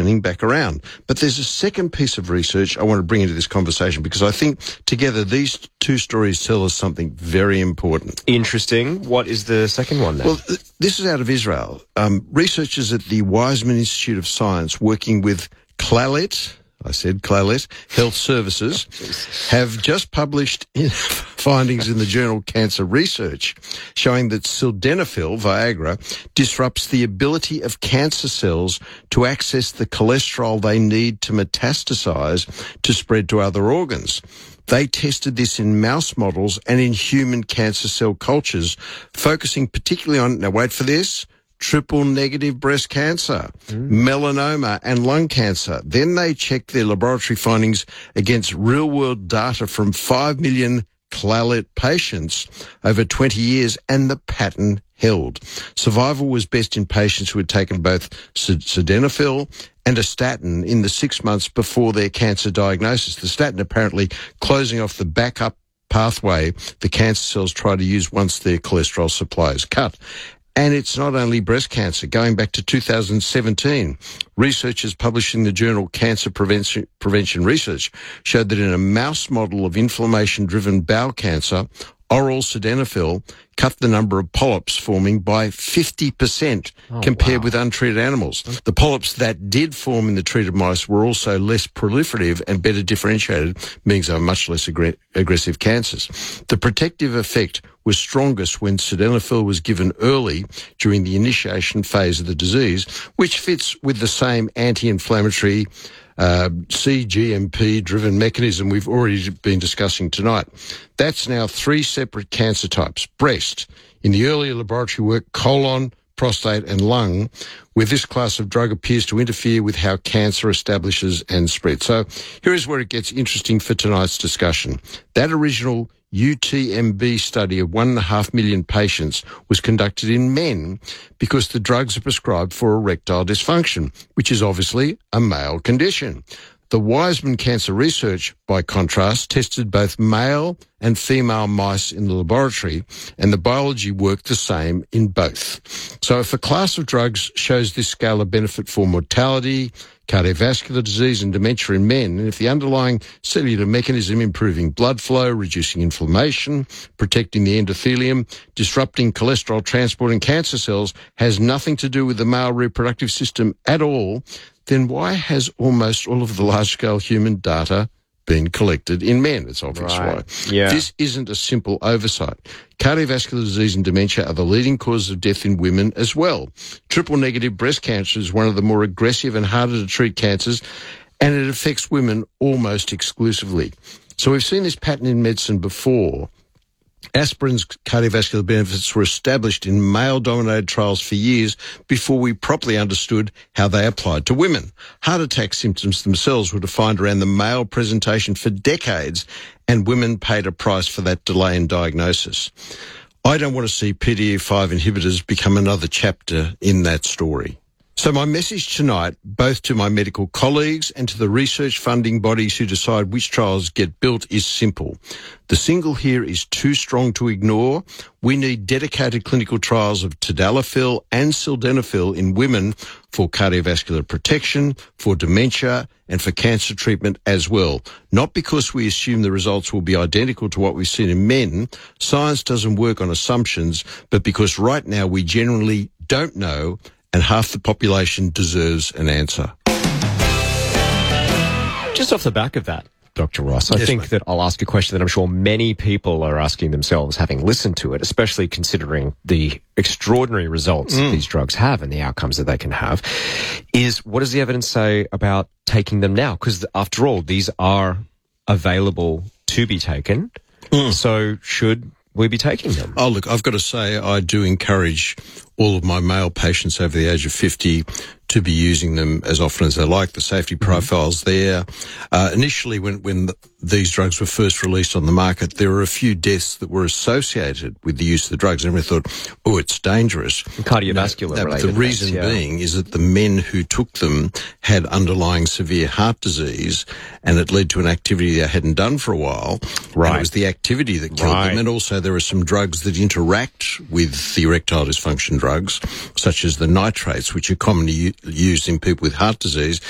turning back around. But there's a second piece of research I want to bring into this conversation because I think together these two stories tell us something very important. Interesting. What is the second one then? Well, this is out of Israel. Researchers at the Weizmann Institute of Science working with Clalit Health Services have just published findings in the journal Cancer Research showing that sildenafil, Viagra, disrupts the ability of cancer cells to access the cholesterol they need to metastasize to spread to other organs. They tested this in mouse models and in human cancer cell cultures, focusing particularly on, now wait for this, triple-negative breast cancer, melanoma and lung cancer. Then they checked their laboratory findings against real-world data from 5 million Clalit patients over 20 years, and the pattern held. Survival was best in patients who had taken both sildenafil and a statin in the 6 months before their cancer diagnosis. The statin apparently closing off the backup pathway the cancer cells try to use once their cholesterol supply is cut. And it's not only breast cancer. Going back to 2017, researchers publishing the journal Cancer Prevention Research showed that in a mouse model of inflammation-driven bowel cancer, oral sildenafil cut the number of polyps forming by 50% compared with untreated animals. The polyps that did form in the treated mice were also less proliferative and better differentiated, meaning they were much less aggressive cancers. The protective effect was strongest when sildenafil was given early during the initiation phase of the disease, which fits with the same anti-inflammatory CGMP-driven mechanism we've already been discussing tonight. That's now 3 separate cancer types: breast, in the earlier laboratory work, colon, prostate and lung, where this class of drug appears to interfere with how cancer establishes and spreads. So here is where it gets interesting for tonight's discussion. That original UTMB study of 1.5 million patients was conducted in men because the drugs are prescribed for erectile dysfunction, which is obviously a male condition. The Weizmann Cancer Research, by contrast, tested both male and female mice in the laboratory, and the biology worked the same in both. So if a class of drugs shows this scale of benefit for mortality, cardiovascular disease and dementia in men, and if the underlying cellular mechanism improving blood flow, reducing inflammation, protecting the endothelium, disrupting cholesterol transport in cancer cells has nothing to do with the male reproductive system at all, then why has almost all of the large-scale human data been collected in men? It's obvious why. Yeah. This isn't a simple oversight. Cardiovascular disease and dementia are the leading causes of death in women as well. Triple-negative breast cancer is one of the more aggressive and harder to treat cancers, and it affects women almost exclusively. So we've seen this pattern in medicine before. Aspirin's cardiovascular benefits were established in male-dominated trials for years before we properly understood how they applied to women. Heart attack symptoms themselves were defined around the male presentation for decades, and women paid a price for that delay in diagnosis. I don't want to see PDE5 inhibitors become another chapter in that story. So my message tonight, both to my medical colleagues and to the research funding bodies who decide which trials get built, is simple. The signal here is too strong to ignore. We need dedicated clinical trials of tadalafil and sildenafil in women for cardiovascular protection, for dementia, and for cancer treatment as well. Not because we assume the results will be identical to what we've seen in men. Science doesn't work on assumptions, but because right now we generally don't know, and half the population deserves an answer. Just off the back of that, Dr. Ross, I think that I'll ask a question that I'm sure many people are asking themselves, having listened to it, especially considering the extraordinary results that these drugs have and the outcomes that they can have, is what does the evidence say about taking them now? Because after all, these are available to be taken. So should we be taking them? Oh, look, I've got to say I do encourage all of my male patients over the age of 50 to be using them as often as they like. The safety profile's there. Initially, when these drugs were first released on the market, there were a few deaths that were associated with the use of the drugs. Everyone thought, oh, it's dangerous. Cardiovascular related. The reason being is that the men who took them had underlying severe heart disease, and it led to an activity they hadn't done for a while. Right. And it was the activity that killed them. And also there are some drugs that interact with the erectile dysfunction drugs, such as the nitrates, which are commonly used in people with heart disease,